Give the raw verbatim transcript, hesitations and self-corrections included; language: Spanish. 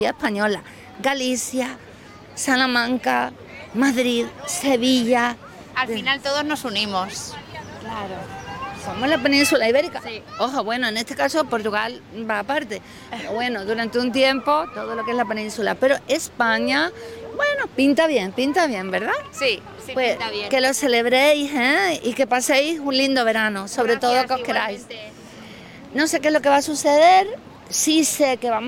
española, Galicia, Salamanca, Madrid, Sevilla. Al final todos nos unimos. Claro. Somos la península ibérica. Sí. Ojo, bueno, en este caso Portugal va aparte. Pero bueno, durante un tiempo todo lo que es la península. Pero España, bueno, pinta bien, pinta bien, ¿verdad? Sí, sí, Pues pinta bien. que lo celebréis, ¿eh? Y que paséis un lindo verano, sobre Gracias, todo que os queráis. igualmente. No sé qué es lo que va a suceder, sí sé que vamos